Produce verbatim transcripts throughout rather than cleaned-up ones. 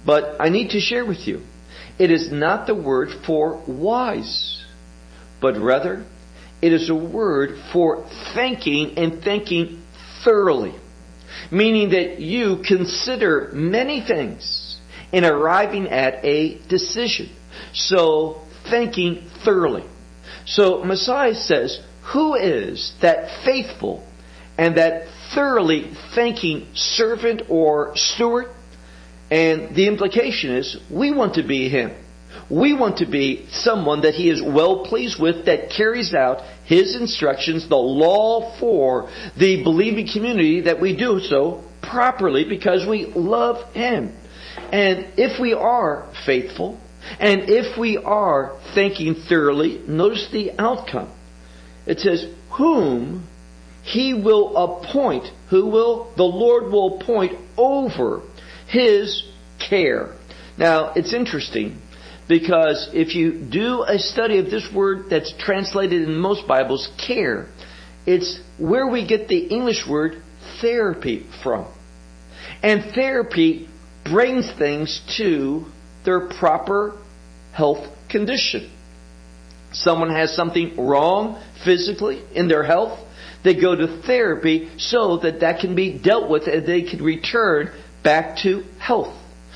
But I need to share with you, it is not the word for wise, but rather it is a word for thinking and thinking thoroughly. Meaning that you consider many things in arriving at a decision. So, thinking thoroughly. So, Messiah says, who is that faithful and that thoroughly thinking servant or steward? And the implication is, we want to be him. We want to be someone that he is well pleased with, that carries out his instructions, the law for the believing community, that we do so properly because we love him. And if we are faithful, and if we are thinking thoroughly, notice the outcome. It says, whom he will appoint, who will, the Lord will appoint over his care. Now, it's interesting, because if you do a study of this word that's translated in most Bibles, care, it's where we get the English word therapy from. And therapy brings things to their proper health condition. Someone has something wrong physically in their health, they go to therapy so that that can be dealt with and they can return back to health.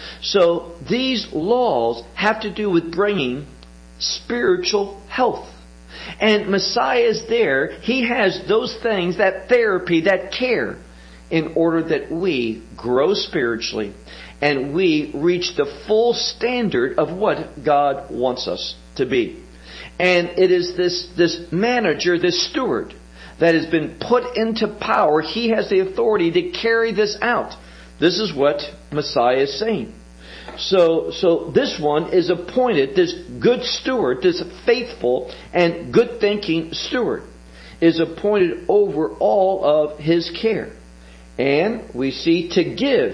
So these laws have to do with bringing spiritual health. And Messiah is there. He has those things, that therapy, that care, in order that we grow spiritually and we reach the full standard of what God wants us to be. And it is this, this manager, this steward, that has been put into power. He has the authority to carry this out. This is what Messiah is saying. So, so this one is appointed, this good steward, this faithful and good thinking steward, is appointed over all of his care. And we see to give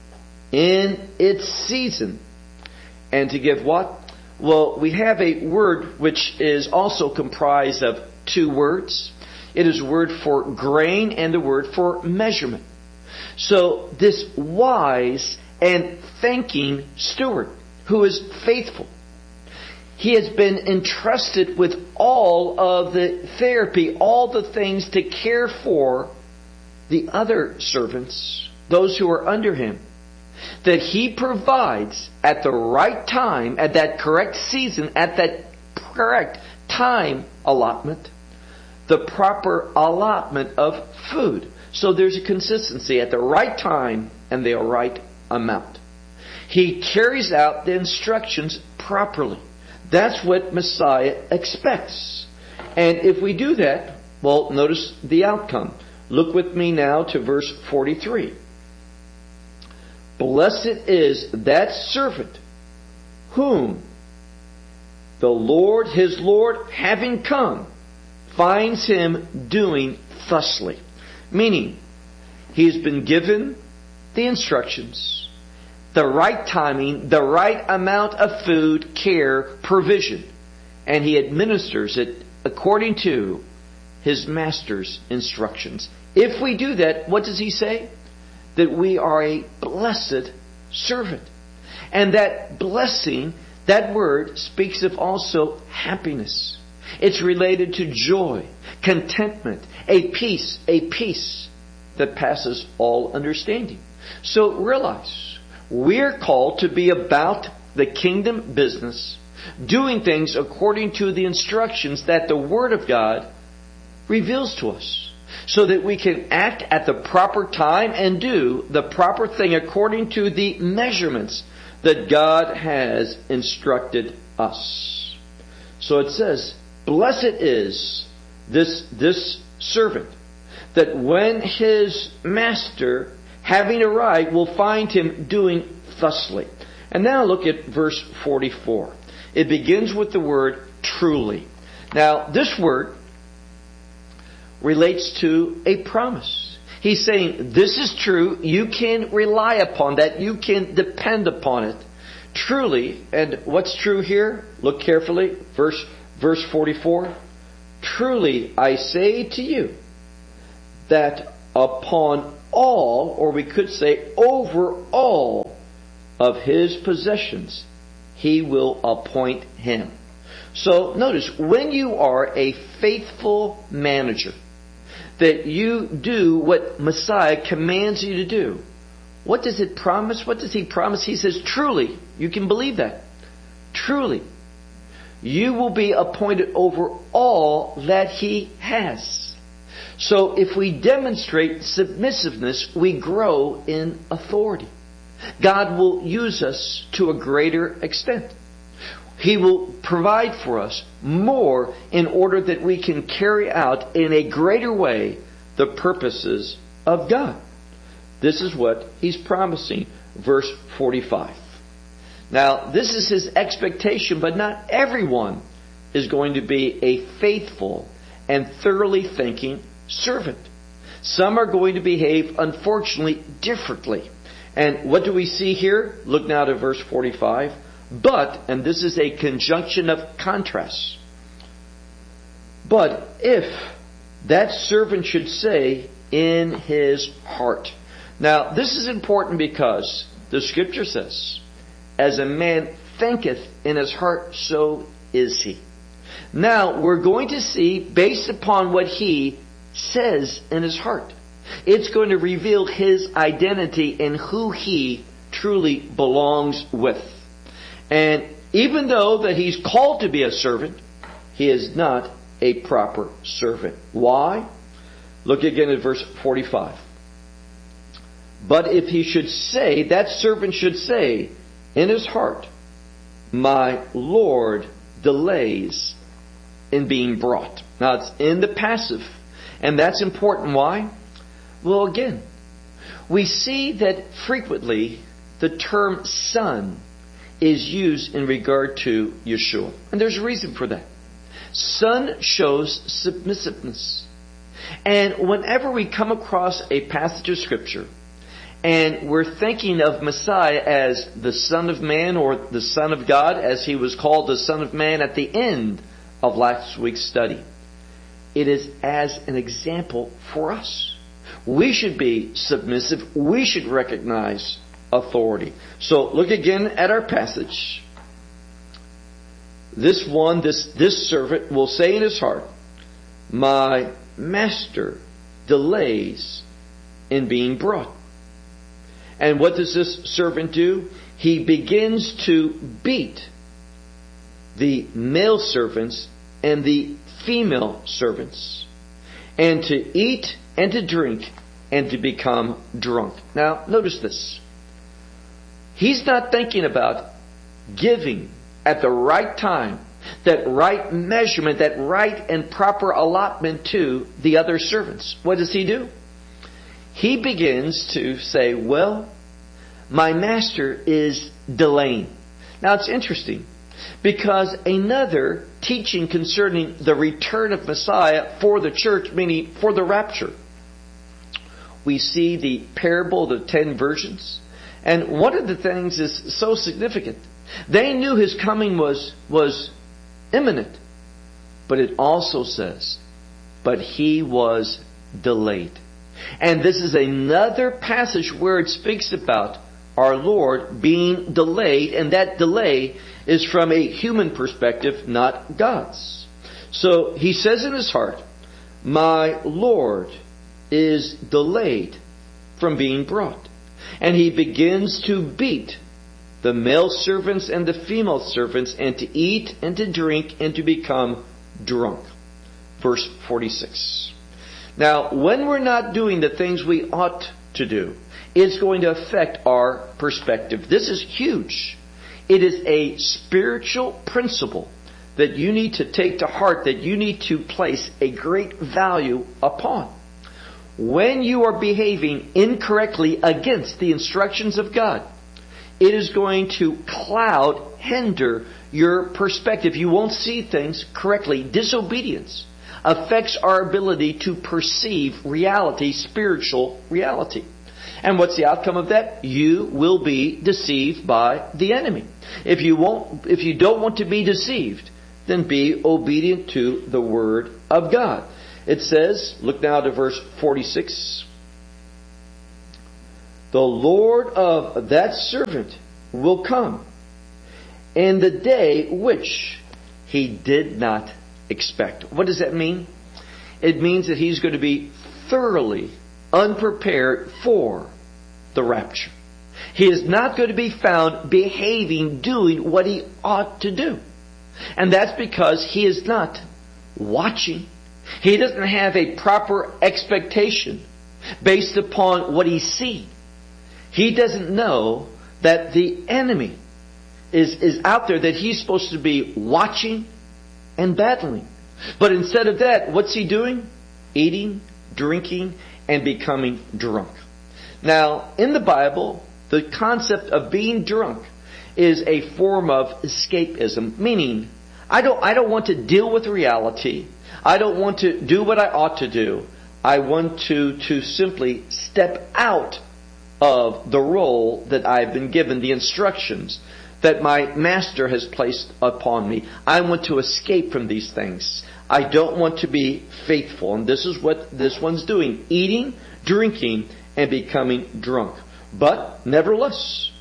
in its season. And to give what? Well, we have a word which is also comprised of two words. It is a word for grain and a word for measurement. So this wise and thinking steward who is faithful, he has been entrusted with all of the therapy, all the things to care for the other servants, those who are under him, that he provides at the right time, at that correct season, at that correct time allotment, the proper allotment of food. So there's a consistency at the right time and the right amount. He carries out the instructions properly. That's what Messiah expects. And if we do that, well, notice the outcome. Look with me now to verse forty-three. Blessed is that servant whom the Lord, his Lord, having come, finds him doing thusly. Meaning, he has been given the instructions, the right timing, the right amount of food, care, provision, and he administers it according to his master's instructions. If we do that, what does he say? That we are a blessed servant. And that blessing, that word speaks of also happiness. It's related to joy, contentment, a peace, a peace that passes all understanding. So realize, we're called to be about the kingdom business, doing things according to the instructions that the Word of God reveals to us, so that we can act at the proper time and do the proper thing according to the measurements that God has instructed us. So it says, blessed is this, this servant, that when his master, having arrived, will find him doing thusly. And now look at verse forty-four. It begins with the word truly. Now, this word relates to a promise. He's saying, this is true. You can rely upon that. You can depend upon it. Truly, and what's true here? Look carefully. Verse, verse forty-four. Truly, I say to you, that upon all, or we could say over all of his possessions, he will appoint him. So notice, when you are a faithful manager, that you do what Messiah commands you to do, what does it promise? What does he promise? He says, truly, you can believe that. Truly, you will be appointed over all that he has. So if we demonstrate submissiveness, we grow in authority. God will use us to a greater extent. He will provide for us more in order that we can carry out in a greater way the purposes of God. This is what he's promising. Verse forty-five. Now, this is his expectation, but not everyone is going to be a faithful and thoroughly thinking servant. Some are going to behave, unfortunately, differently. And what do we see here? Look now to verse forty-five. But, and this is a conjunction of contrasts. But if that servant should say in his heart. Now, this is important because the scripture says, as a man thinketh in his heart, so is he. Now, we're going to see, based upon what he says in his heart, it's going to reveal his identity and who he truly belongs with. And even though that he's called to be a servant, he is not a proper servant. Why? Look again at verse forty-five. But if he should say, that servant should say in his heart, my Lord delays in being brought. Now it's in the passive. And that's important. Why? Well, again, we see that frequently the term son is used in regard to Yeshua. And there's a reason for that. Son shows submissiveness. And whenever we come across a passage of Scripture and we're thinking of Messiah as the Son of Man or the Son of God, as he was called the Son of Man at the end of last week's study, it is as an example for us. We should be submissive. We should recognize authority. So look again at our passage. This one, this, this servant will say in his heart, my master delays in being brought. And what does this servant do? He begins to beat the male servants and the female servants, and to eat and to drink and to become drunk. Now, notice this. He's not thinking about giving at the right time, that right measurement, that right and proper allotment to the other servants. What does he do? He begins to say, well, my master is delaying. Now it's interesting because another teaching concerning the return of Messiah for the church, meaning for the rapture, we see the parable of the ten virgins. And one of the things is so significant. They knew his coming was, was imminent. But it also says, but he was delayed. And this is another passage where it speaks about our Lord being delayed. And that delay is from a human perspective, not God's. So he says in his heart, my Lord is delayed from being brought. And he begins to beat the male servants and the female servants, and to eat and to drink and to become drunk. Verse forty-six. Now, when we're not doing the things we ought to do, it's going to affect our perspective. This is huge. It is a spiritual principle that you need to take to heart, that you need to place a great value upon. When you are behaving incorrectly against the instructions of God, it is going to cloud, hinder your perspective. You won't see things correctly. Disobedience affects our ability to perceive reality, spiritual reality. And what's the outcome of that? You will be deceived by the enemy. If you won't, if you don't want to be deceived, then be obedient to the Word of God. It says, look now to verse forty-six. The Lord of that servant will come in the day which he did not expect. What does that mean? It means that he's going to be thoroughly unprepared for the rapture. He is not going to be found behaving, doing what he ought to do. And that's because he is not watching. He doesn't have a proper expectation based upon what he's seen. He doesn't know that the enemy is, is out there, that he's supposed to be watching and battling. But instead of that, what's he doing? Eating, drinking, and becoming drunk. Now, in the Bible, the concept of being drunk is a form of escapism, meaning I don't, I don't want to deal with reality. I don't want to do what I ought to do. I want to, to simply step out of the role that I've been given, the instructions that my master has placed upon me. I want to escape from these things. I don't want to be faithful. And this is what this one's doing. Eating, drinking, and becoming drunk. But, nevertheless,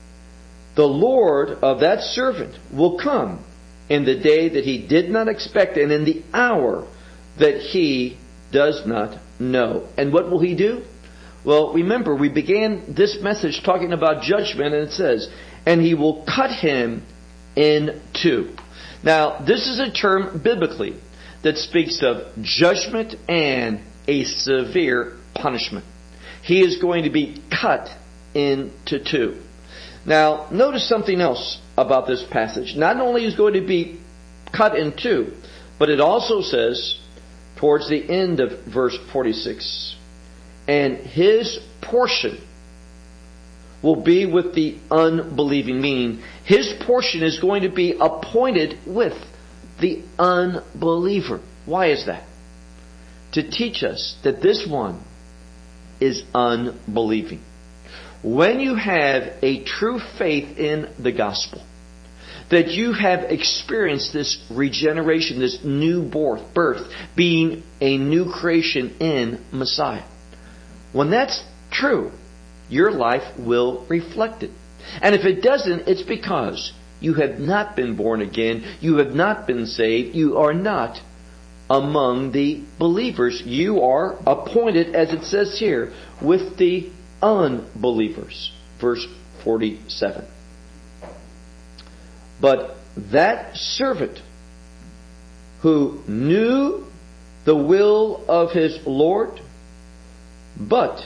the Lord of that servant will come in the day that he did not expect, and in the hour that he does not know. And what will he do? Well, remember, we began this message talking about judgment, and it says, and he will cut him in two. Now, this is a term biblically that speaks of judgment and a severe punishment. He is going to be cut into two. Now, notice something else about this passage. Not only is going to be cut in two, but it also says, towards the end of verse forty-six, and his portion will be with the unbelieving, meaning his portion is going to be appointed with the unbeliever. Why is that? To teach us that this one is unbelieving. When you have a true faith in the gospel, that you have experienced this regeneration, this new birth, being a new creation in Messiah. When that's true, your life will reflect it. And if it doesn't, it's because you have not been born again, you have not been saved, you are not among the believers. You are appointed, as it says here, with the unbelievers. Verse forty-seven. But that servant who knew the will of his Lord, but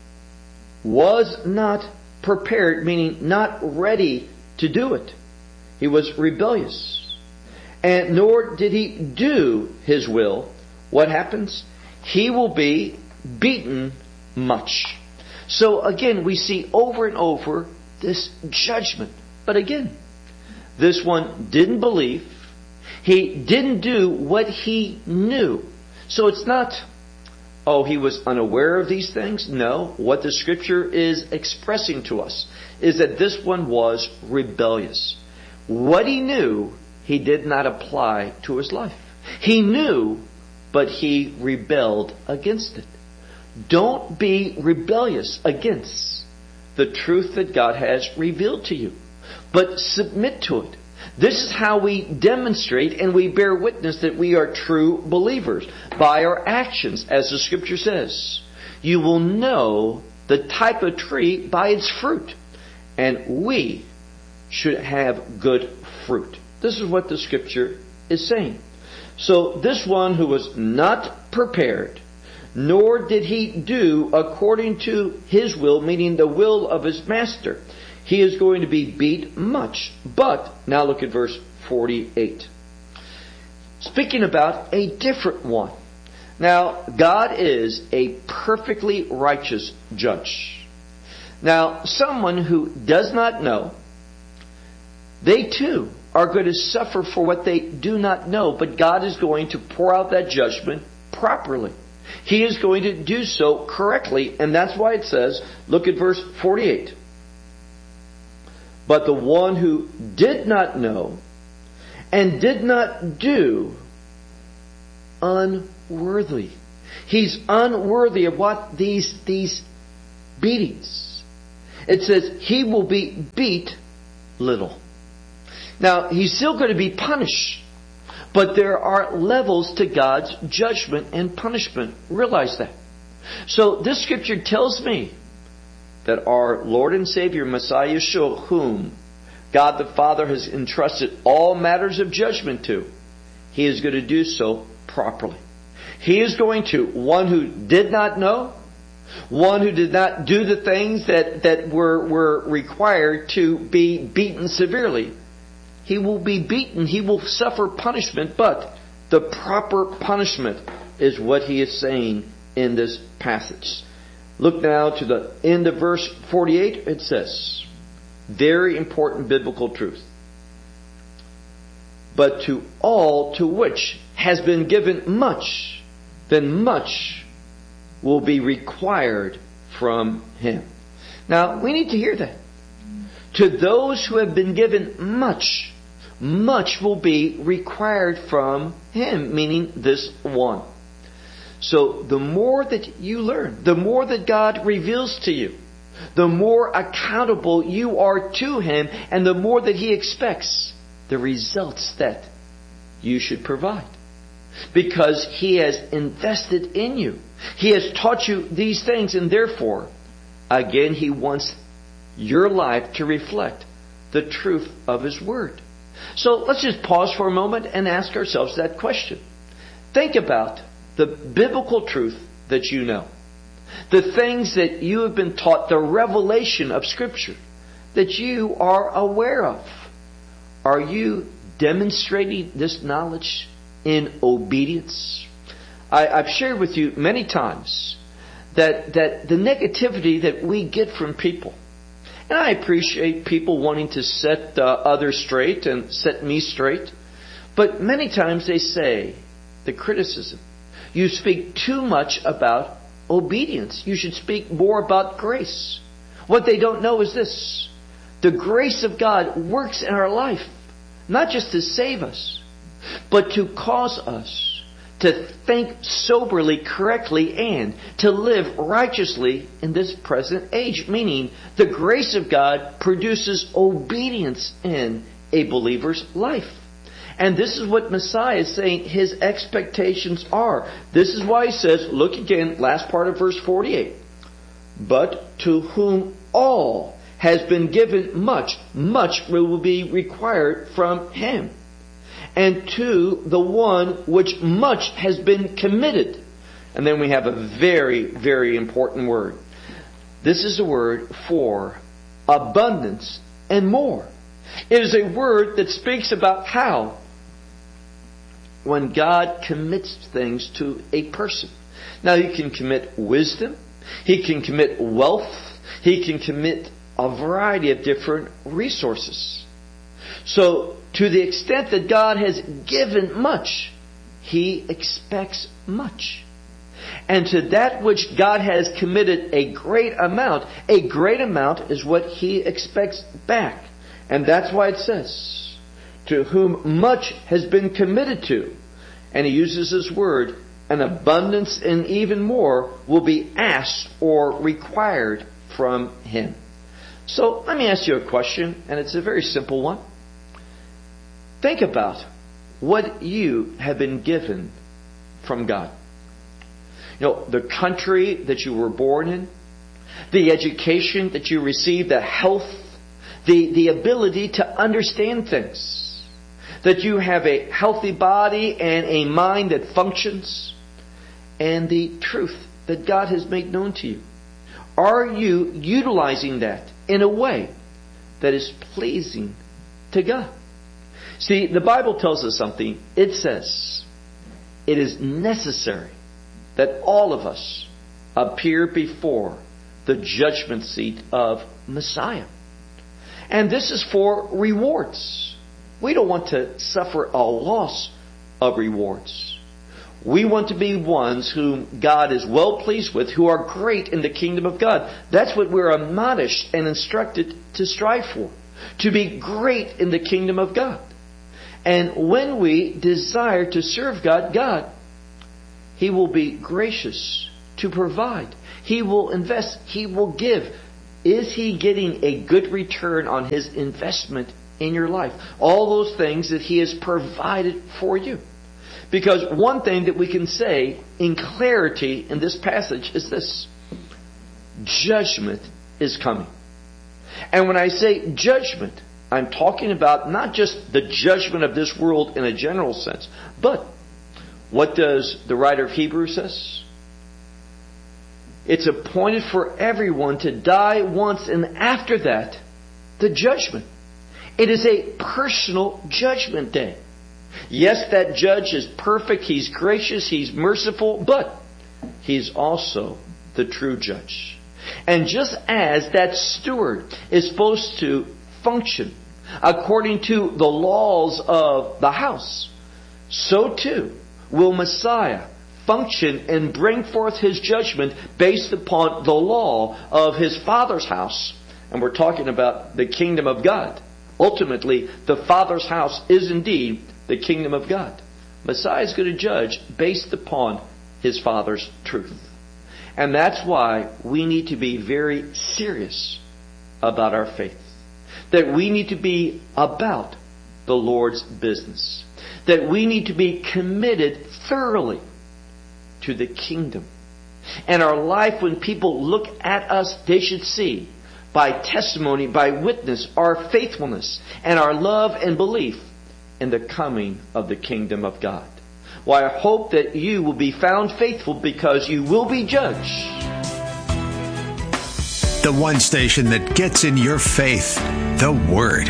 was not prepared, meaning not ready to do it. He was rebellious. And nor did he do his will. What happens? He will be beaten much. So again, we see over and over this judgment. But again, this one didn't believe. He didn't do what he knew. So it's not, oh, he was unaware of these things. No, what the Scripture is expressing to us is that this one was rebellious. What he knew, he did not apply to his life. He knew, but he rebelled against it. Don't be rebellious against the truth that God has revealed to you, but submit to it. This is how we demonstrate and we bear witness that we are true believers, by our actions, as the Scripture says. You will know the type of tree by its fruit, and we should have good fruit. This is what the Scripture is saying. So this one who was not prepared, nor did he do according to his will, meaning the will of his master, he is going to be beat much. But, now look at verse forty-eight. Speaking about a different one. Now, God is a perfectly righteous judge. Now, someone who does not know, they too are going to suffer for what they do not know, but God is going to pour out that judgment properly. He is going to do so correctly, and that's why it says, look at verse forty-eight. But the one who did not know and did not do, unworthy. He's unworthy of what? These, these beatings. It says he will be beat little. Now, he's still going to be punished. But there are levels to God's judgment and punishment. Realize that. So this scripture tells me that our Lord and Savior, Messiah Yeshua, whom God the Father has entrusted all matters of judgment to, He is going to do so properly. He is going to, one who did not know, one who did not do the things that, that were, were required to be beaten severely. He will be beaten. He will suffer punishment, but the proper punishment is what he is saying in this passage. Look now to the end of verse forty-eight. It says, very important biblical truth. But to all to which has been given much, then much will be required from him. Now, we need to hear that. To those who have been given much, much will be required from him, meaning this one. So the more that you learn, the more that God reveals to you, the more accountable you are to him, and the more that he expects the results that you should provide. Because he has invested in you. He has taught you these things, and therefore, again, he wants your life to reflect the truth of his word. So let's just pause for a moment and ask ourselves that question. Think about the biblical truth that you know. The things that you have been taught, the revelation of Scripture that you are aware of. Are you demonstrating this knowledge in obedience? I, I've shared with you many times that, that the negativity that we get from people, and I appreciate people wanting to set uh, others straight and set me straight. But many times they say, the criticism, you speak too much about obedience. You should speak more about grace. What they don't know is this. The grace of God works in our life, not just to save us, but to cause us to think soberly, correctly, and to live righteously in this present age. Meaning, the grace of God produces obedience in a believer's life. And this is what Messiah is saying his expectations are. This is why he says, look again, last part of verse forty-eight. But to whom all has been given much, much will be required from him. And to the one which much has been committed. And then we have a very, very important word. This is a word for abundance and more. It is a word that speaks about how when God commits things to a person. Now he can commit wisdom. He can commit wealth. He can commit a variety of different resources. So, to the extent that God has given much, He expects much. And to that which God has committed a great amount, a great amount is what He expects back. And that's why it says, to whom much has been committed to. And He uses this word, an abundance and even more will be asked or required from Him. So, let me ask you a question, and it's a very simple one. Think about what you have been given from God. You know, the country that you were born in, the education that you received, the health, the, the ability to understand things, that you have a healthy body and a mind that functions, and the truth that God has made known to you. Are you utilizing that in a way that is pleasing to God? See, the Bible tells us something. It says, it is necessary that all of us appear before the judgment seat of Messiah. And this is for rewards. We don't want to suffer a loss of rewards. We want to be ones whom God is well pleased with, who are great in the kingdom of God. That's what we're admonished and instructed to strive for. To be great in the kingdom of God. And when we desire to serve God, God, He will be gracious to provide. He will invest. He will give is he getting a good return on his investment in your life? All those things that he has provided for you. Because one thing that we can say in clarity in this passage is this: judgment is coming. And when I say judgment, I'm talking about not just the judgment of this world in a general sense, but what does the writer of Hebrews says? It's appointed for everyone to die once, and after that, the judgment. It is a personal judgment day. Yes, that judge is perfect, he's gracious, he's merciful, but he's also the true judge. And just as that steward is supposed to function according to the laws of the house, so too will Messiah function and bring forth his judgment based upon the law of his Father's house. And we're talking about the kingdom of God. Ultimately, the Father's house is indeed the kingdom of God. Messiah is going to judge based upon his Father's truth. And that's why we need to be very serious about our faith. That we need to be about the Lord's business. That we need to be committed thoroughly to the kingdom. And our life, when people look at us, they should see by testimony, by witness, our faithfulness and our love and belief in the coming of the kingdom of God. Well, I hope that you will be found faithful, because you will be judged. The one station that gets in your faith, the Word.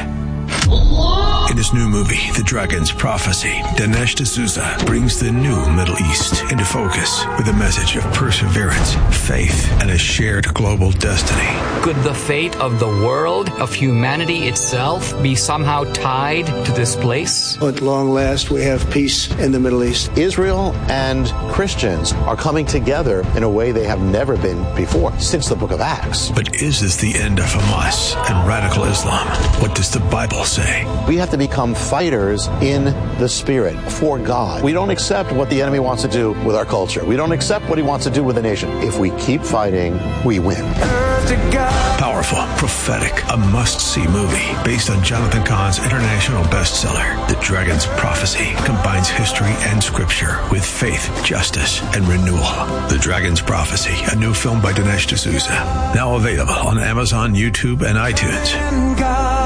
In his new movie, The Dragon's Prophecy, Dinesh D'Souza brings the new Middle East into focus with a message of perseverance, faith, and a shared global destiny. Could the fate of the world, of humanity itself, be somehow tied to this place? At long last, we have peace in the Middle East. Israel and Christians are coming together in a way they have never been before, since the book of Acts. But is this the end of Hamas and radical Islam? What does the Bible say? We have to become fighters in the Spirit for God. We don't accept what the enemy wants to do with our culture. We don't accept what he wants to do with the nation. If we keep fighting, we win. Powerful, prophetic, a must-see movie based on Jonathan Cahn's international bestseller, The Dragon's Prophecy, combines history and scripture with faith, justice, and renewal. The Dragon's Prophecy, a new film by Dinesh D'Souza, now available on Amazon, YouTube, and iTunes.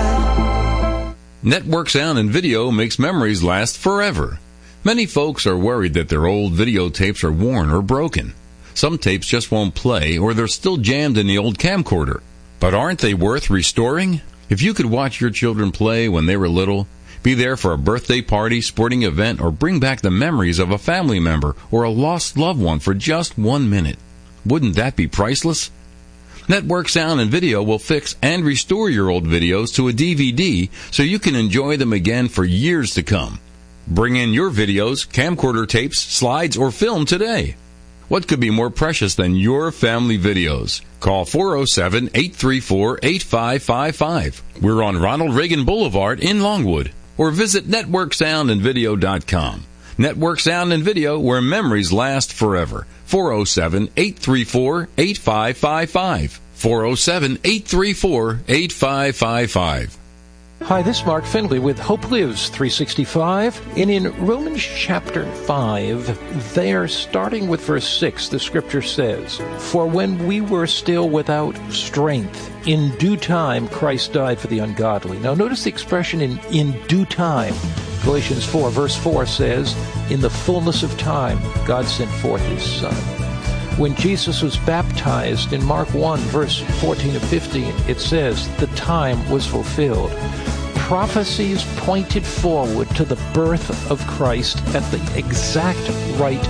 Network Sound and Video makes memories last forever. Many folks are worried that their old videotapes are worn or broken. Some tapes just won't play, or they're still jammed in the old camcorder. But aren't they worth restoring? If you could watch your children play when they were little, be there for a birthday party, sporting event, or bring back the memories of a family member or a lost loved one for just one minute, wouldn't that be priceless? Network Sound and Video will fix and restore your old videos to a D V D so you can enjoy them again for years to come. Bring in your videos, camcorder tapes, slides, or film today. What could be more precious than your family videos? Call four oh seven, eight three four, eight five five five. We're on Ronald Reagan Boulevard in Longwood. Or visit network sound and video dot com. Network Sound and Video, where memories last forever. four oh seven, eight three four, eight five five five. four oh seven, eight three four, eight five five five. Hi, this is Mark Findlay with Hope Lives three sixty-five. And in Romans chapter five, there, starting with verse six, the scripture says, "For when we were still without strength, in due time Christ died for the ungodly." Now notice the expression in, in due time. Galatians four, verse four says, "In the fullness of time, God sent forth His Son." When Jesus was baptized in Mark one, verse fourteen to fifteen, it says, "The time was fulfilled." Prophecies pointed forward to the birth of Christ at the exact right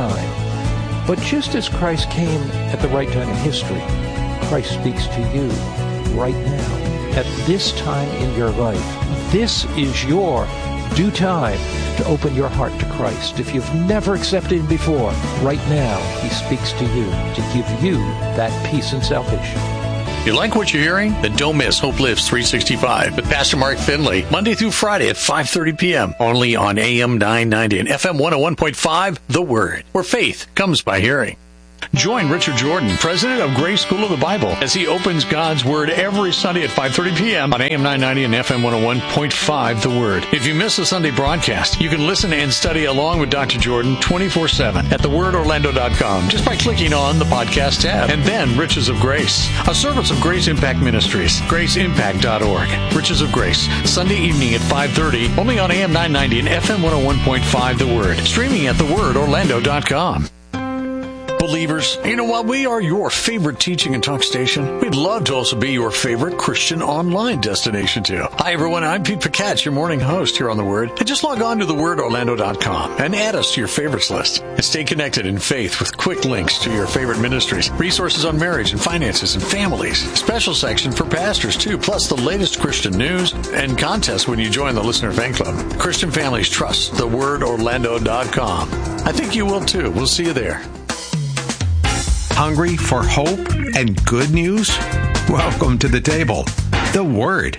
time. But just as Christ came at the right time in history, Christ speaks to you right now, at this time in your life. This is your due time to open your heart to Christ. If you've never accepted Him before, right now He speaks to you to give you that peace and salvation. You like what you're hearing? Then don't miss Hope Lives three sixty-five with Pastor Mark Findlay, Monday through Friday at five thirty p.m. only on A M nine ninety and F M one oh one point five, The Word, where faith comes by hearing. Join Richard Jordan, president of Grace School of the Bible, as he opens God's Word every Sunday at five thirty p.m. on A M nine ninety and F M one oh one point five The Word. If you miss a Sunday broadcast, you can listen and study along with Doctor Jordan twenty-four seven at the word orlando dot com just by clicking on the podcast tab. And then Riches of Grace, a service of Grace Impact Ministries, grace impact dot org. Riches of Grace, Sunday evening at five thirty, only on A M nine ninety and F M one oh one point five The Word. Streaming at the word orlando dot com. Believers, you know what? We are your favorite teaching and talk station. We'd love to also be your favorite Christian online destination, too. Hi, everyone. I'm Pete Picatch, your morning host here on The Word. And just log on to the word orlando dot com and add us to your favorites list. And stay connected in faith with quick links to your favorite ministries, resources on marriage and finances and families, special section for pastors, too, plus the latest Christian news and contests when you join the Listener Fan Club. Christian families trust the word orlando dot com. I think you will, too. We'll see you there. Hungry for hope and good news? Welcome to the table, The Word.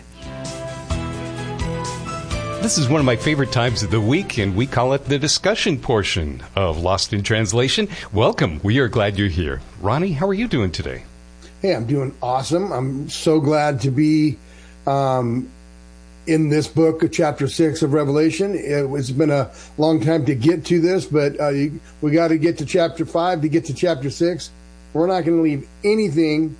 This is one of my favorite times of the week, and we call it the discussion portion of Lost in Translation. Welcome. We are glad you're here. Ronnie, how are you doing today? Hey, I'm doing awesome. I'm so glad to be um, in this book, chapter six of Revelation. It, it's been a long time to get to this, but uh, you, we got to get to chapter five to get to chapter six. We're not going to leave anything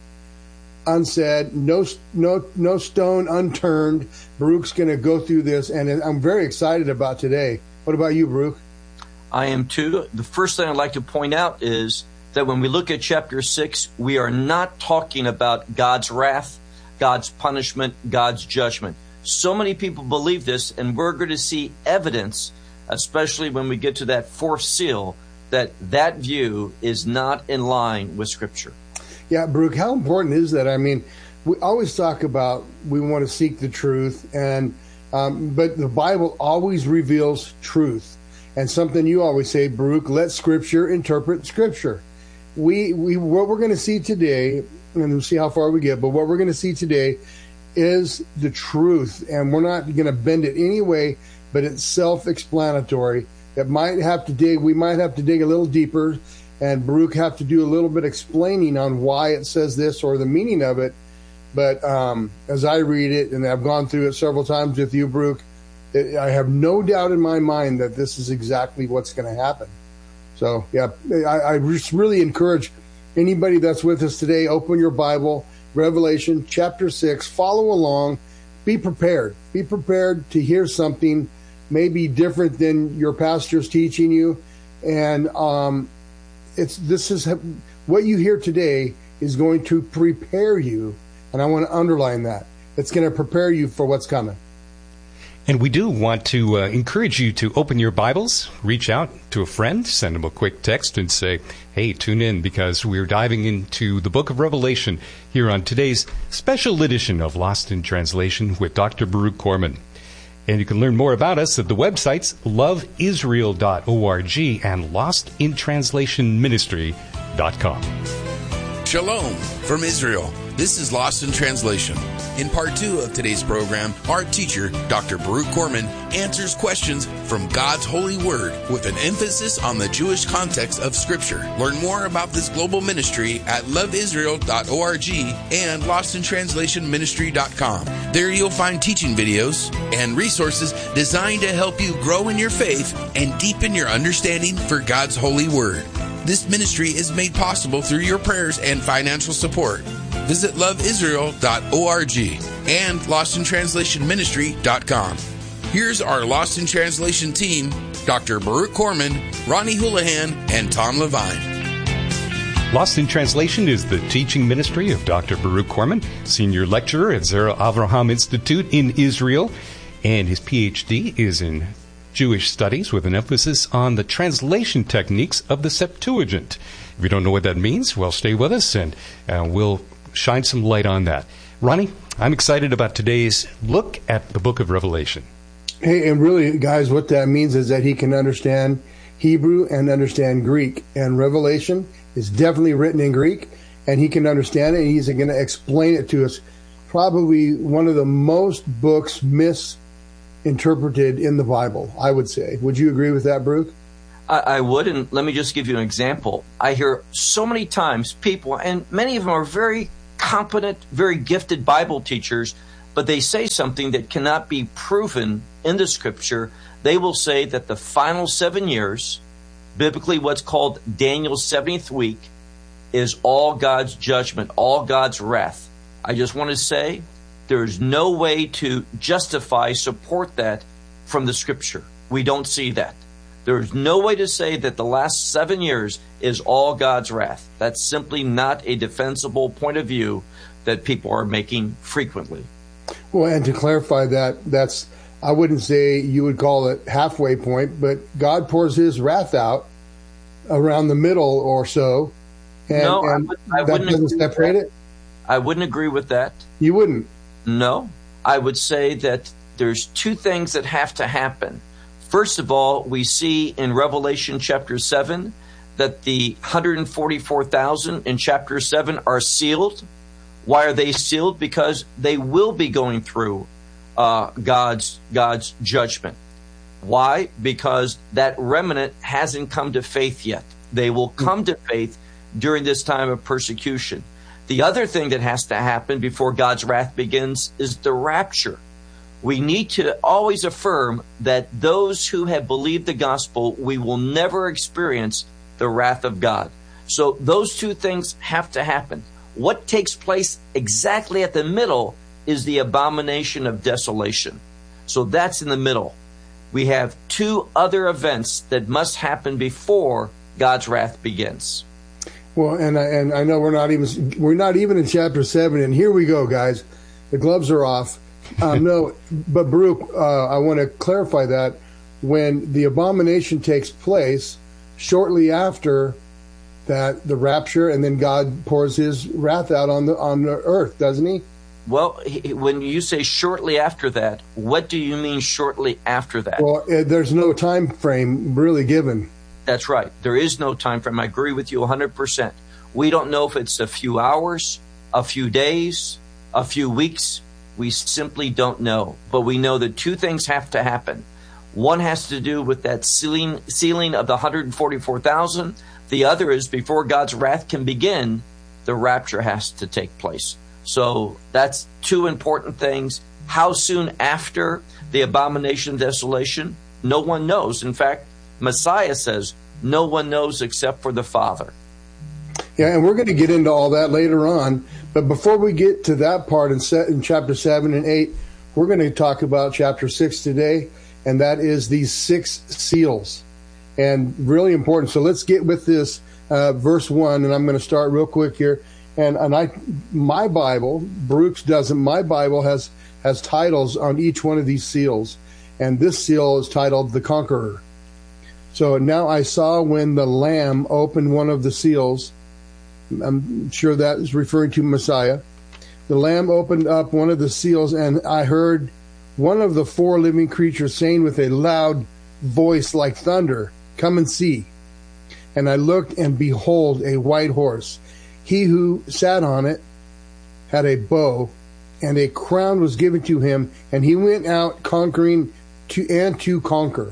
unsaid, no, no, no stone unturned. Baruch's going to go through this, and I'm very excited about today. What about you, Baruch? I am too. The first thing I'd like to point out is that when we look at chapter six, we are not talking about God's wrath, God's punishment, God's judgment. So many people believe this, and we're going to see evidence, especially when we get to that fourth seal, that that view is not in line with Scripture. Yeah, Baruch, how important is that? I mean, we always talk about we want to seek the truth, and um, but the Bible always reveals truth. And something you always say, Baruch, let Scripture interpret Scripture. We we what we're going to see today, and we'll see how far we get, but what we're going to see today is the truth, and we're not going to bend it any way, but it's self-explanatory. It might have to dig, we might have to dig a little deeper, and Baruch have to do a little bit explaining on why it says this or the meaning of it. But um, as I read it, and I've gone through it several times with you, Baruch, it, I have no doubt in my mind that this is exactly what's going to happen. So, yeah, I, I just really encourage anybody that's with us today, open your Bible, Revelation chapter six, follow along, be prepared. Be prepared to hear something maybe different than your pastor's teaching you. And um, it's this is what you hear today is going to prepare you. And I want to underline that. It's going to prepare you for what's coming. And we do want to uh, encourage you to open your Bibles, reach out to a friend, send them a quick text and say, hey, tune in, because we're diving into the book of Revelation here on today's special edition of Lost in Translation with Doctor Baruch Corman. And you can learn more about us at the websites love israel dot org and lost in translation ministry dot com. Shalom from Israel. This is Lost in Translation. In part two of today's program, our teacher, Doctor Baruch Corman, answers questions from God's holy word with an emphasis on the Jewish context of Scripture. Learn more about this global ministry at love israel dot org and lost in translation ministry dot com. There you'll find teaching videos and resources designed to help you grow in your faith and deepen your understanding for God's holy word. This ministry is made possible through your prayers and financial support. Visit love israel dot org and lost in translation ministry dot com. Here's our Lost in Translation team, Doctor Baruch Corman, Ronnie Houlihan, and Tom Levine. Lost in Translation is the teaching ministry of Doctor Baruch Corman, senior lecturer at Zera Avraham Institute in Israel, and his P H D is in Jewish studies with an emphasis on the translation techniques of the Septuagint. If you don't know what that means, well, stay with us and uh, we'll shine some light on that. Ronnie, I'm excited about today's look at the book of Revelation. Hey, and really, guys, what that means is that he can understand Hebrew and understand Greek. And Revelation is definitely written in Greek, and he can understand it, and he's going to explain it to us. Probably one of the most books misinterpreted in the Bible, I would say. Would you agree with that, Baruch? I, I would, and let me just give you an example. I hear so many times people, and many of them are very competent, very gifted Bible teachers, but they say something that cannot be proven in the Scripture. They will say that the final seven years, biblically what's called Daniel's seventieth week, is all God's judgment, all God's wrath. I just want to say there's no way to justify, support that from the Scripture. We don't see that. There's no way to say that the last seven years is all God's wrath. That's simply not a defensible point of view that people are making frequently. Well, and to clarify that, that's, I wouldn't say you would call it halfway point, but God pours his wrath out around the middle or so. And, no, and I, would, I that wouldn't doesn't separate it? I wouldn't agree with that. You wouldn't? No. I would say that there's two things that have to happen. First of all, we see in Revelation chapter seven that the one hundred forty-four thousand in chapter seven are sealed. Why are they sealed? Because they will be going through uh, God's God's judgment. Why? Because that remnant hasn't come to faith yet. They will come to faith during this time of persecution. The other thing that has to happen before God's wrath begins is the rapture. We need to always affirm that those who have believed the gospel, we will never experience the wrath of God. So those two things have to happen. What takes place exactly at the middle is the abomination of desolation. So that's in the middle. We have two other events that must happen before God's wrath begins. Well, and I, and I know we're not even we're not even in chapter seven, and here we go, guys. The gloves are off. Um, no, but Baruch, uh, I want to clarify that when the abomination takes place, shortly after that, the rapture, and then God pours his wrath out on the on the earth, doesn't he? Well, he, when you say shortly after that, what do you mean shortly after that? Well, uh, there's no time frame really given. That's right. There is no time frame. I agree with you one hundred percent. We don't know if it's a few hours, a few days, a few weeks. We simply don't know. But we know that two things have to happen. One has to do with that sealing, sealing of the one hundred forty-four thousand. The other is before God's wrath can begin, the rapture has to take place. So that's two important things. How soon after the abomination of desolation? No one knows. In fact, Messiah says, no one knows except for the Father. Yeah, and we're going to get into all that later on. But before we get to that part in, set, in chapter seven and eight, we're going to talk about chapter six today, and that is these six seals. And really important. So let's get with this uh, verse one, and I'm going to start real quick here. And and I, my Bible, Baruch's doesn't. My Bible has has titles on each one of these seals, and this seal is titled "The Conqueror." So now I saw when the Lamb opened one of the seals. I'm sure that is referring to Messiah. The Lamb opened up one of the seals, and I heard one of the four living creatures saying with a loud voice like thunder, "Come and see." And I looked, and behold, a white horse. He who sat on it had a bow, and a crown was given to him, and he went out conquering to and to conquer.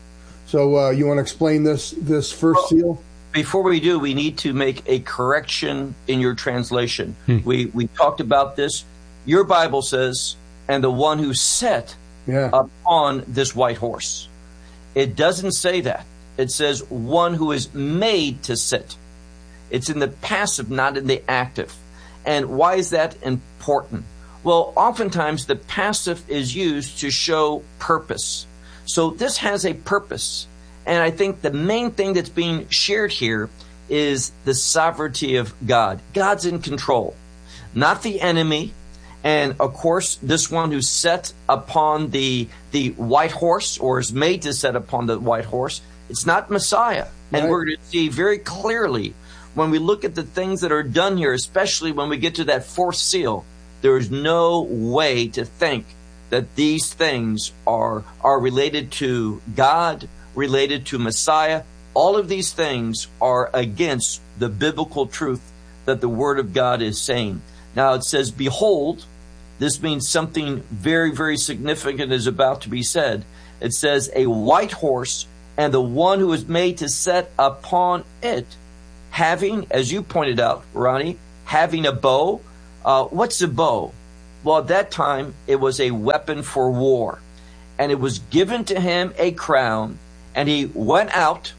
So uh, you want to explain this this first well, seal? Before we do, we need to make a correction in your translation. Hmm. We we talked about this. Your Bible says, "And the one who sat yeah. upon this white horse." It doesn't say that. It says one who is made to sit. It's in the passive, not in the active. And why is that important? Well, oftentimes the passive is used to show purpose. So this has a purpose. And I think the main thing that's being shared here is the sovereignty of God. God's in control, not the enemy. And of course, this one who sat upon the the white horse, or is made to sit upon the white horse, it's not Messiah. And right. We're going to see very clearly when we look at the things that are done here, especially when we get to that fourth seal, there is no way to think that these things are are related to God, related to Messiah. All of these things are against the biblical truth that the Word of God is saying. Now it says, "Behold," this means something very, very significant is about to be said. It says, "A white horse, and the one who is made to set upon it, having, as you pointed out, Ronnie, having a bow. Uh, what's a bow? Well, at that time, it was a weapon for war. And it was given to him a crown, and he went out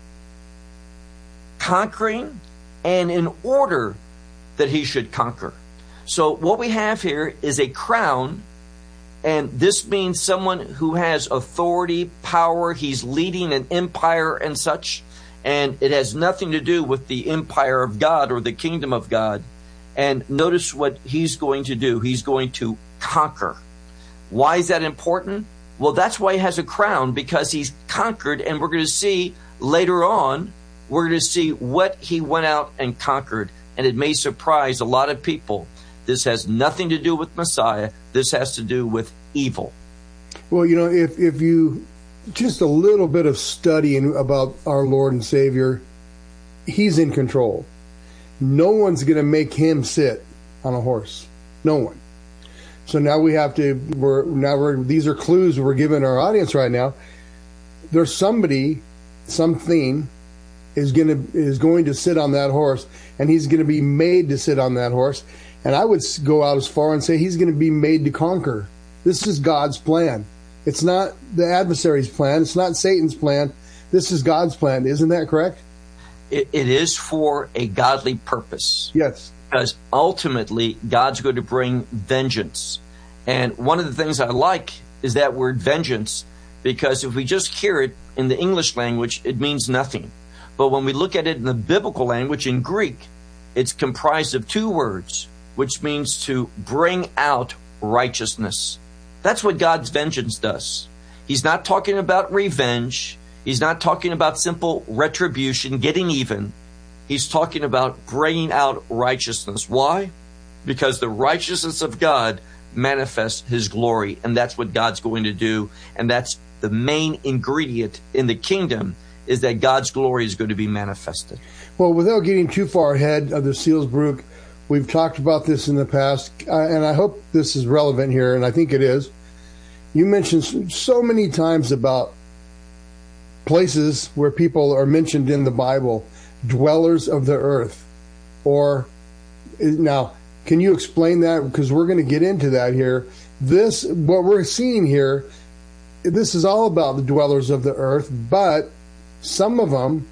conquering, and in order that he should conquer. So what we have here is a crown, and this means someone who has authority, power. He's leading an empire and such, and it has nothing to do with the empire of God or the kingdom of God. And notice what he's going to do. He's going to conquer. Why is that important? Well, that's why he has a crown, because he's conquered, and we're going to see later on, we're going to see what he went out and conquered, and it may surprise a lot of people. This has nothing to do with Messiah. This has to do with evil. Well, you know, if, if you, just a little bit of studying about our Lord and Savior, he's in control. No one's going to make him sit on a horse. No one. So now we have to, we're, now we're, these are clues we're giving our audience right now. There's somebody, something is going to, is going to sit on that horse, and he's going to be made to sit on that horse. And I would go out as far and say he's going to be made to conquer. This is God's plan. It's not the adversary's plan. It's not Satan's plan. This is God's plan. Isn't that correct? It, it is for a godly purpose. Yes. Because ultimately, God's going to bring vengeance. And one of the things I like is that word vengeance, because if we just hear it in the English language, it means nothing. But when we look at it in the biblical language, in Greek, it's comprised of two words, which means to bring out righteousness. That's what God's vengeance does. He's not talking about revenge. He's not talking about simple retribution, getting even. He's talking about bringing out righteousness. Why? Because the righteousness of God manifests his glory, and that's what God's going to do. And that's the main ingredient in the kingdom, is that God's glory is going to be manifested. Well, without getting too far ahead of the seals, Baruch, we've talked about this in the past, uh, and I hope this is relevant here, and I think it is. You mentioned so many times about places where people are mentioned in the Bible, dwellers of the earth. Or, now, can you explain that? Because we're going to get into that here. This, what we're seeing here, this is all about the dwellers of the earth, but some of them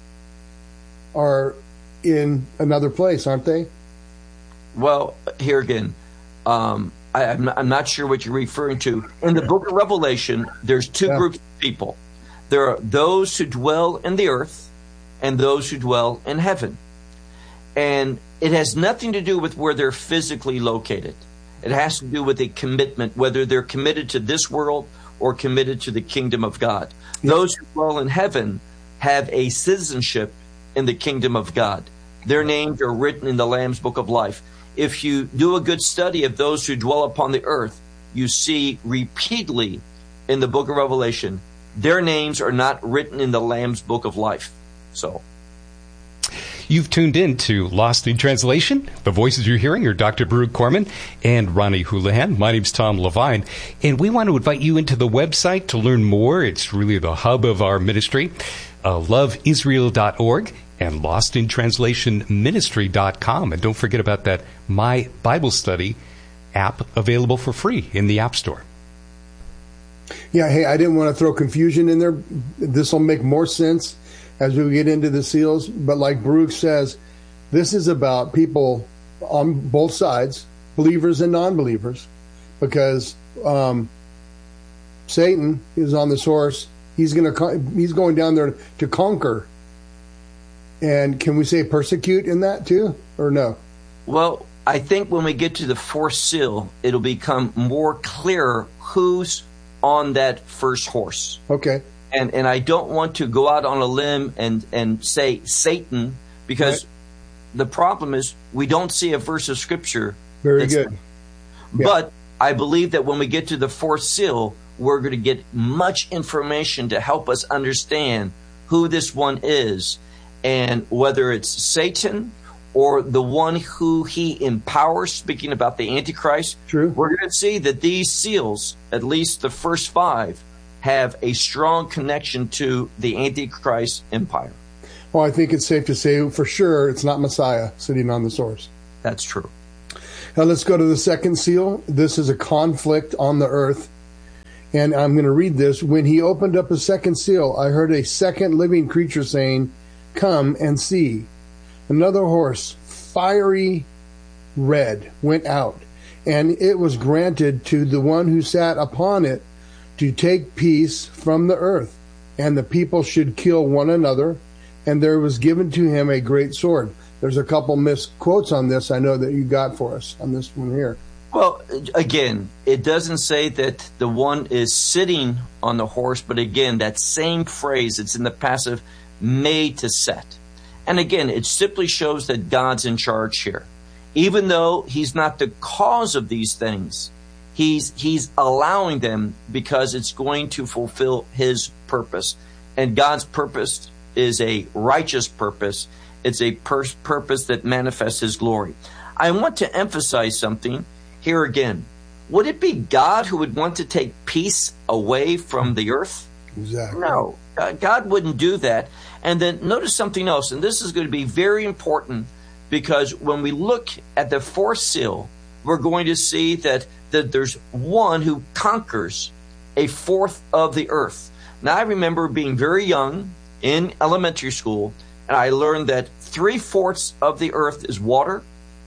are in another place, aren't they? Well, here again, um, I, I'm, not, I'm not sure what you're referring to. In the book of Revelation, there's two yeah. groups of people. There are those who dwell in the earth and those who dwell in heaven. And it has nothing to do with where they're physically located. It has to do with a commitment, whether they're committed to this world or committed to the kingdom of God. Yeah. Those who dwell in heaven have a citizenship in the kingdom of God. Their names are written in the Lamb's Book of Life. If you do a good study of those who dwell upon the earth, you see repeatedly in the book of Revelation, their names are not written in the Lamb's Book of Life. So, you've tuned in to Lost in Translation. The voices you're hearing are Doctor Baruch Corman and Ronnie Houlihan. My name's Tom Levine, and we want to invite you into the website to learn more. It's really the hub of our ministry, uh, love israel dot org and lost in translation ministry dot com. And don't forget about that My Bible Study app available for free in the App Store. Yeah, hey, I didn't want to throw confusion in there. This will make more sense as we get into the seals. But like Baruch says, this is about people on both sides, believers and non-believers, because um, Satan is on this horse. He's going to he's going down there to conquer. And can we say persecute in that too, or no? Well, I think when we get to the fourth seal, it'll become more clear who's on that first horse. Okay. And and I don't want to go out on a limb and, and say Satan, because right. the problem is we don't see a verse of Scripture. Very good. Yeah. But I believe that when we get to the fourth seal, we're going to get much information to help us understand who this one is, and whether it's Satan or the one who he empowers, speaking about the Antichrist. True. We're going to see that these seals, at least the first five, have a strong connection to the Antichrist empire. Well, I think it's safe to say for sure it's not Messiah sitting on this horse. That's true. Now let's go to the second seal. This is a conflict on the earth. And I'm going to read this. When he opened up a second seal, I heard a second living creature saying, "Come and see." Another horse, fiery red, went out, and it was granted to the one who sat upon it to take peace from the earth, and the people should kill one another, and there was given to him a great sword. There's a couple misquotes on this I know that you got for us on this one here. Well, again, it doesn't say that the one is sitting on the horse, but again, that same phrase, it's in the passive, made to set. And again, it simply shows that God's in charge here. Even though he's not the cause of these things, he's he's allowing them because it's going to fulfill his purpose. And God's purpose is a righteous purpose. It's a pur- purpose that manifests his glory. I want to emphasize something here again. Would it be God who would want to take peace away from the earth? Exactly. No, uh, God wouldn't do that. And then notice something else, and this is going to be very important, because when we look at the fourth seal, we're going to see that, that there's one who conquers a fourth of the earth. Now, I remember being very young in elementary school, and I learned that three-fourths of the earth is water,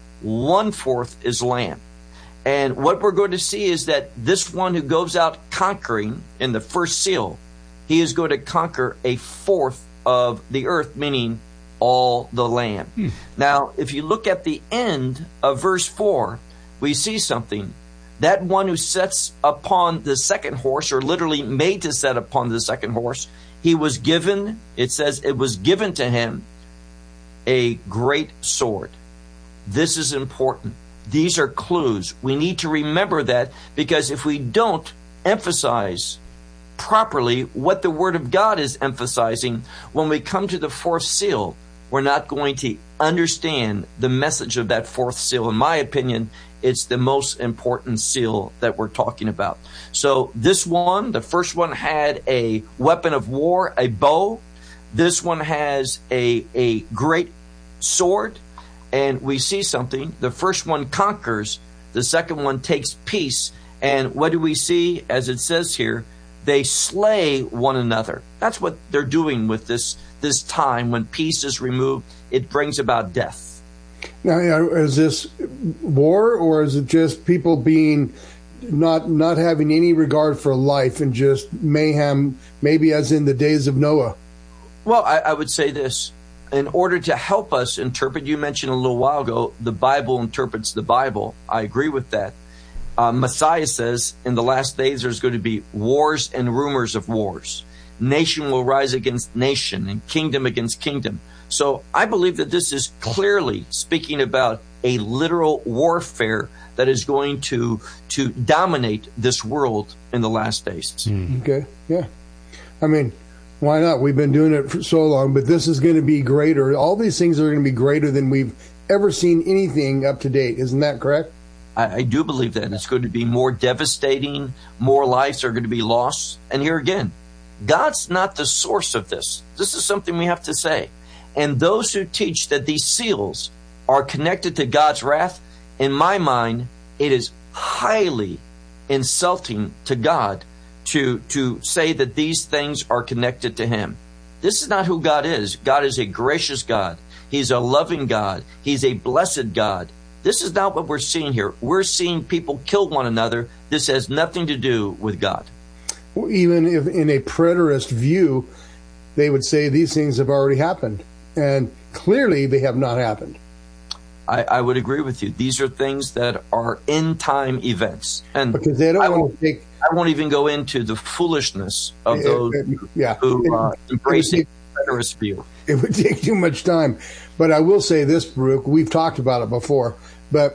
one-fourth is land. And what we're going to see is that this one who goes out conquering in the first seal, he is going to conquer a fourth of the earth, meaning all the land. Hmm. Now, if you look at the end of verse four, we see something. That one who sets upon the second horse, or literally made to set upon the second horse, he was given, it says it was given to him a great sword. This is important. These are clues. We need to remember that, because if we don't emphasize properly what the Word of God is emphasizing, when we come to the fourth seal, we're not going to understand the message of that fourth seal. In my opinion, it's the most important seal that we're talking about. So this one, the first one, had a weapon of war, a bow. This one has a, a great sword. And we see something. The first one conquers. The second one takes peace. And what do we see? As it says here, they slay one another. That's what they're doing with this this time. When peace is removed, it brings about death. Now, is this war, or is it just people being not not having any regard for life and just mayhem, maybe as in the days of Noah? Well, I, I would say this. In order to help us interpret, you mentioned a little while ago, the Bible interprets the Bible. I agree with that. Uh, Messiah says in the last days there's going to be wars and rumors of wars. Nation will rise against nation and kingdom against kingdom. So I believe that this is clearly speaking about a literal warfare that is going to to dominate this world in the last days. Mm. Okay, yeah. I mean, why not? We've been doing it for so long, but this is going to be greater. All these things are going to be greater than we've ever seen anything up to date. Isn't that correct? I, I do believe that. It's going to be more devastating. More lives are going to be lost. And here again, God's not the source of this. This is something we have to say. And those who teach that these seals are connected to God's wrath, in my mind, it is highly insulting to God to to say that these things are connected to him. This is not who God is. God is a gracious God. He's a loving God. He's a blessed God. This is not what we're seeing here. We're seeing people kill one another. This has nothing to do with God. Even if in a preterist view, they would say these things have already happened. And clearly they have not happened. I, I would agree with you. These are things that are end-time events. And because they don't I want to take... I won't even go into the foolishness of it, those it, yeah. who uh, embrace a preterist view. It would take too much time. But I will say this, Baruch, we've talked about it before, but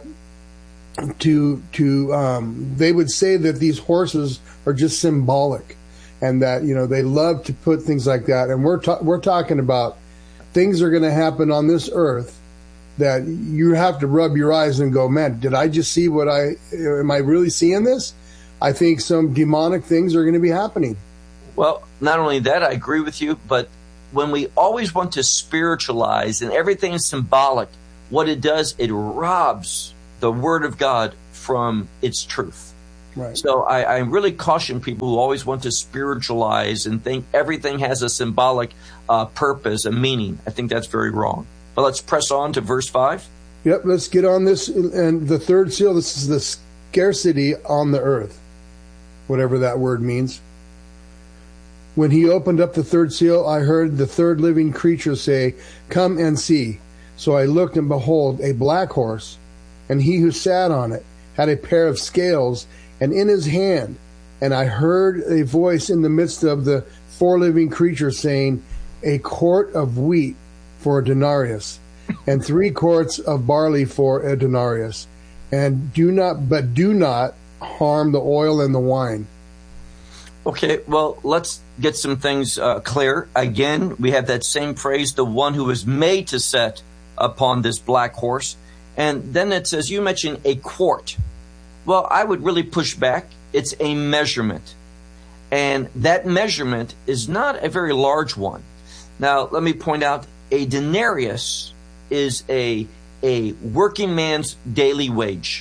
to to um, they would say that these horses are just symbolic, and that, you know, they love to put things like that. And we're ta- we're talking about things are going to happen on this earth that you have to rub your eyes and go, man, did I just see what I, am I really seeing this? I think some demonic things are going to be happening. Well, not only that, I agree with you, but when we always want to spiritualize and everything is symbolic, what it does, it robs the Word of God from its truth. Right. So I, I really caution people who always want to spiritualize and think everything has a symbolic uh, purpose, a meaning. I think that's very wrong. But let's press on to verse five. Yep, let's get on this. And the third seal, this is the scarcity on the earth, whatever that word means. When he opened up the third seal, I heard the third living creature say, "Come and see." So I looked, and behold, a black horse, and he who sat on it had a pair of scales, and in his hand, and I heard a voice in the midst of the four living creatures saying, "A quart of wheat for a denarius, and three quarts of barley for a denarius, and do not, but do not harm the oil and the wine." Okay, well, let's get some things uh, clear. Again, we have that same phrase, the one who was made to sit upon this black horse. And then it says, you mentioned a quart. Well, I would really push back. It's a measurement. And that measurement is not a very large one. Now, let me point out, a denarius is a, a working man's daily wage.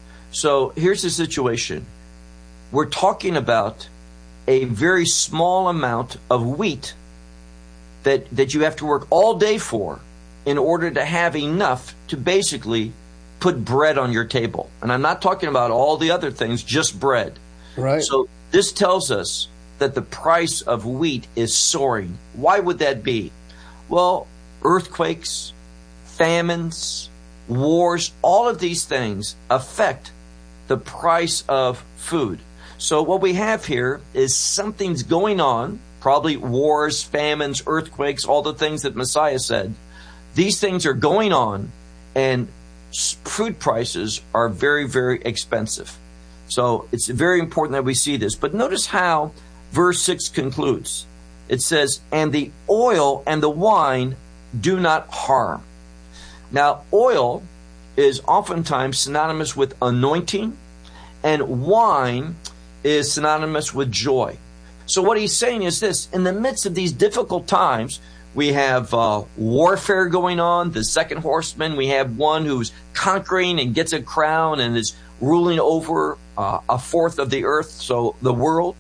So here's the situation. We're talking about a very small amount of wheat that, that you have to work all day for in order to have enough to basically put bread on your table. And I'm not talking about all the other things, just bread. Right. So this tells us that the price of wheat is soaring. Why would that be? Well, earthquakes, famines, wars, all of these things affect the price of food. So what we have here is something's going on, probably wars, famines, earthquakes, all the things that Messiah said. These things are going on, and food prices are very, very expensive. So it's very important that we see this. But notice how verse six concludes. It says, "And the oil and the wine do not harm." Now, oil is oftentimes synonymous with anointing, and wine is synonymous with joy. So what he's saying is this: in the midst of these difficult times, we have uh, warfare going on. The second horseman, we have one who's conquering and gets a crown and is ruling over uh, a fourth of the earth, so the world.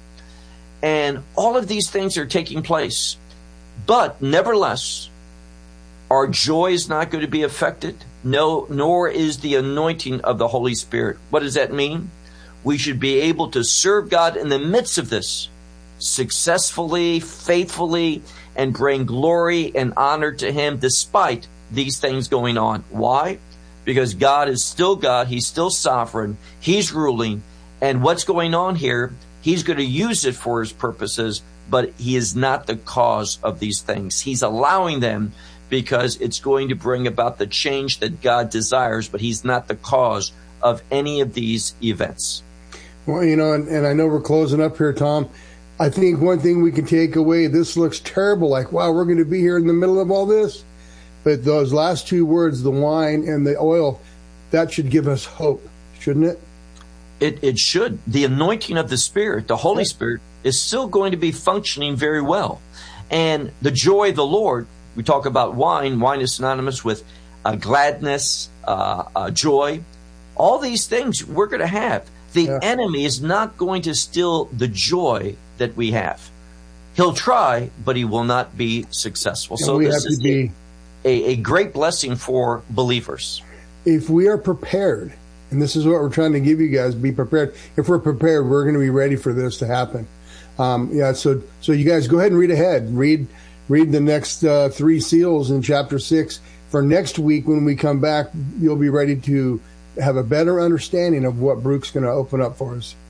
And all of these things are taking place. But nevertheless, our joy is not going to be affected, no, nor is the anointing of the Holy Spirit. What does that mean? We should be able to serve God in the midst of this successfully, faithfully, and bring glory and honor to Him despite these things going on. Why? Because God is still God. He's still sovereign. He's ruling. And what's going on here, He's going to use it for His purposes, but He is not the cause of these things. He's allowing them because it's going to bring about the change that God desires, but He's not the cause of any of these events. Well, you know, and, and I know we're closing up here, Tom. I think one thing we can take away, this looks terrible, like, wow, we're going to be here in the middle of all this. But those last two words, the wine and the oil, that should give us hope, shouldn't it? It, it should. The anointing of the Spirit, the Holy Spirit, is still going to be functioning very well. And the joy of the Lord, we talk about wine. Wine is synonymous with uh, gladness, uh, uh, joy. All these things we're going to have. The yeah. enemy is not going to steal the joy that we have. He'll try, but he will not be successful. And so we this have is to be, a, a great blessing for believers. If we are prepared, and this is what we're trying to give you guys, be prepared. If we're prepared, we're going to be ready for this to happen. Um, yeah, so so you guys go ahead and read ahead. Read read the next uh, three seals in chapter six. For next week, when we come back, you'll be ready to have a better understanding of what Brooke's going to open up for us.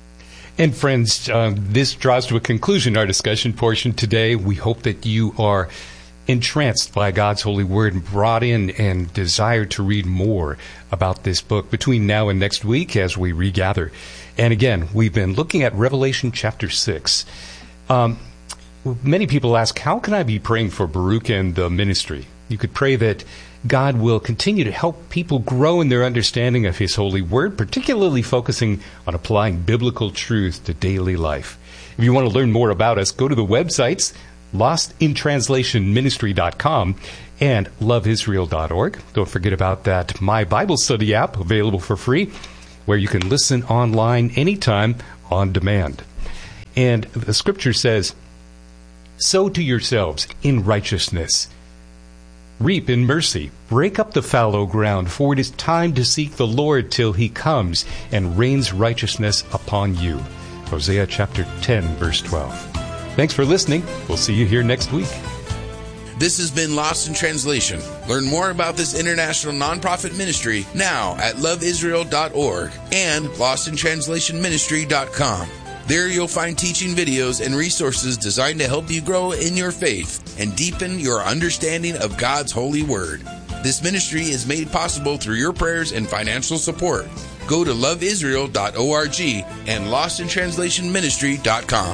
And friends, uh, this draws to a conclusion our discussion portion today. We hope that you are entranced by God's holy word and brought in and desire to read more about this book between now and next week as we regather. And again, we've been looking at Revelation chapter six. Um, many people ask, how can I be praying for Baruch and the ministry? You could pray that God will continue to help people grow in their understanding of His holy word, particularly focusing on applying biblical truth to daily life. If you want to learn more about us, go to the websites lost in translation ministry dot com and love israel dot org. Don't forget about that My Bible Study app, available for free, where you can listen online anytime on demand. And the scripture says, sow to yourselves in righteousness, reap in mercy, break up the fallow ground, for it is time to seek the Lord till He comes and rains righteousness upon you. Hosea chapter ten, verse twelve. Thanks for listening. We'll see you here next week. This has been Lost in Translation. Learn more about this international nonprofit ministry now at love israel dot org and lost in translation ministry dot com. There you'll find teaching videos and resources designed to help you grow in your faith and deepen your understanding of God's holy word. This ministry is made possible through your prayers and financial support. Go to love israel dot org and lost in translation ministry dot com.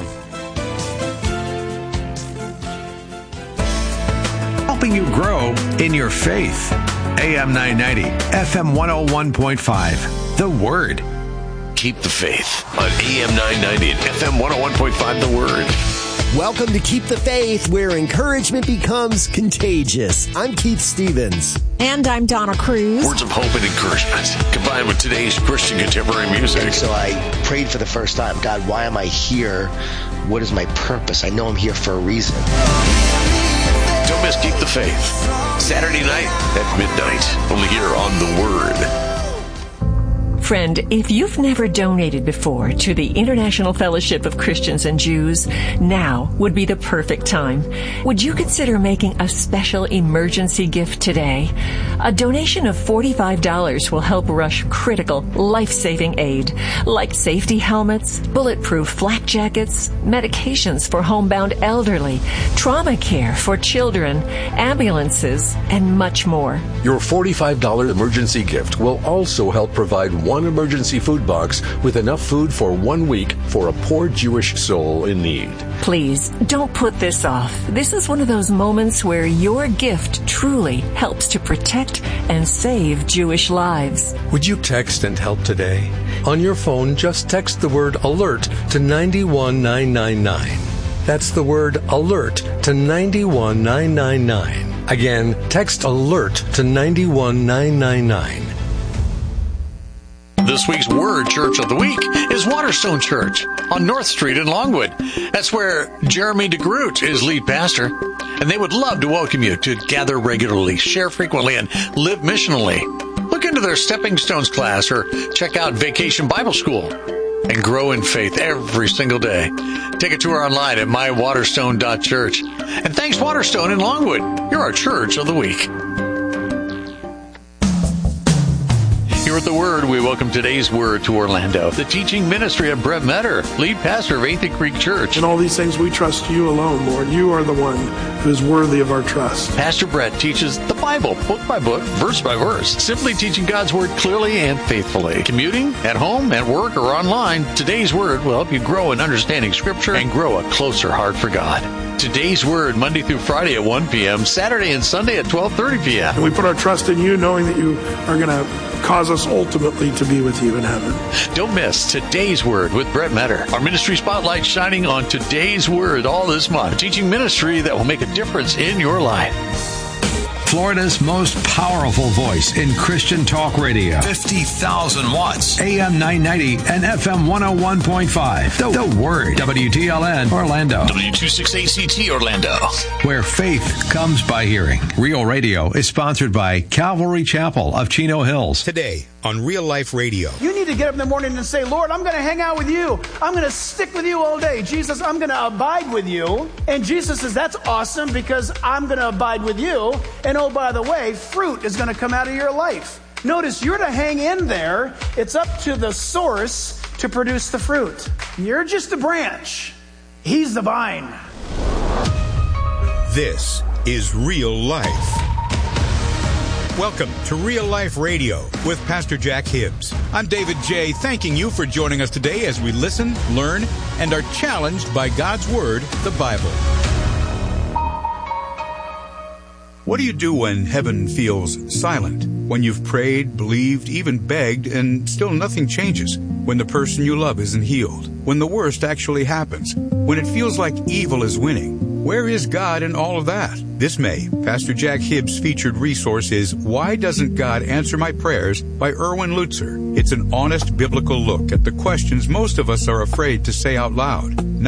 Helping you grow in your faith. A M nine ninety, F M one oh one point five. The Word. Keep the faith on A M nine ninety and F M one oh one point five The Word. Welcome to Keep the Faith, where encouragement becomes contagious. I'm Keith Stevens. And I'm Donna Cruz. Words of hope and encouragement combined with today's Christian contemporary music. And so I prayed for the first time, God, why am I here? What is my purpose? I know I'm here for a reason. Don't miss Keep the Faith. Saturday night at midnight. Only here on The Word. Friend, if you've never donated before to the International Fellowship of Christians and Jews, now would be the perfect time. Would you consider making a special emergency gift today? A donation of forty-five dollars will help rush critical, life-saving aid, like safety helmets, bulletproof flak jackets, medications for homebound elderly, trauma care for children, ambulances, and much more. Your forty-five dollars emergency gift will also help provide one One emergency food box with enough food for one week for a poor Jewish soul in need. Please, don't put this off. This is one of those moments where your gift truly helps to protect and save Jewish lives. Would you text and help today? On your phone, just text the word ALERT to nine one nine nine nine. That's the word ALERT to nine one nine nine nine. Again, text ALERT to nine one nine nine nine. This week's Word Church of the Week is Waterstone Church on North Street in Longwood. That's where Jeremy DeGroot is lead pastor, and they would love to welcome you to gather regularly, share frequently, and live missionally. Look into their Stepping Stones class or check out Vacation Bible School and grow in faith every single day. Take a tour online at my waterstone dot church. And thanks, Waterstone in Longwood. You're our Church of the Week. Here at The Word, we welcome today's Word to Orlando, the teaching ministry of Brett Metter, lead pastor of Athey Creek Church. In all these things, we trust you alone, Lord. You are the one who is worthy of our trust. Pastor Brett teaches the Bible, book by book, verse by verse, simply teaching God's Word clearly and faithfully. Commuting, at home, at work, or online, today's Word will help you grow in understanding Scripture and grow a closer heart for God. Today's Word, Monday through Friday at one p.m., Saturday and Sunday at twelve thirty p.m. And we put our trust in you, knowing that you are going to cause us ultimately to be with you in heaven. Don't miss Today's Word with Brett Metter. Our ministry spotlight shining on Today's Word all this month. A teaching ministry that will make a difference in your life. Florida's most powerful voice in Christian talk radio. fifty thousand watts. A M nine ninety and F M one oh one point five. The, the Word. W T L N Orlando. W twenty-six A C T Orlando. Where faith comes by hearing. Real Radio is sponsored by Calvary Chapel of Chino Hills. Today on Real Life Radio. You need to get up in the morning and say, Lord, I'm going to hang out with you. I'm going to stick with you all day. Jesus, I'm going to abide with you. And Jesus says, that's awesome because I'm going to abide with you. And oh, by the way, fruit is going to come out of your life. Notice you're to hang in there. It's up to the source to produce the fruit. You're just a branch. He's the vine. This is Real Life. Welcome to Real Life Radio with Pastor Jack Hibbs. I'm David J., thanking you for joining us today as we listen, learn, and are challenged by God's Word, the Bible. What do you do when heaven feels silent? When you've prayed, believed, even begged, and still nothing changes? When the person you love isn't healed? When the worst actually happens? When it feels like evil is winning? Where is God in all of that? This May, Pastor Jack Hibbs' featured resource is Why Doesn't God Answer My Prayers by Erwin Lutzer. It's an honest biblical look at the questions most of us are afraid to say out loud.